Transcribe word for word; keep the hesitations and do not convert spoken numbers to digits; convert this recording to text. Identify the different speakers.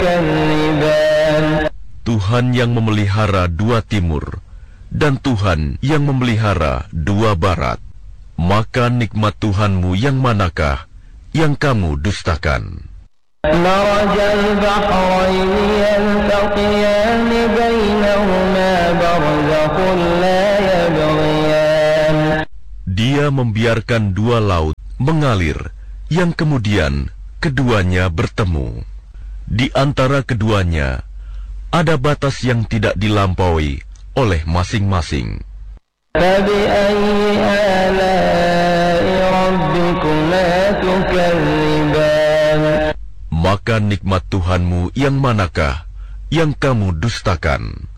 Speaker 1: Tuhan yang memelihara dua timur, dan Tuhan yang memelihara dua barat. Maka nikmat Tuhanmu yang manakah yang kamu dustakan?
Speaker 2: Marajal bahraini yaltaqiyani bainahuma barzakhun la yabghiyan.
Speaker 1: Dia membiarkan dua laut mengalir, yang kemudian keduanya bertemu. Di antara keduanya ada batas yang tidak dilampaui oleh masing-masing. Maka nikmat Tuhanmu yang manakah yang kamu dustakan?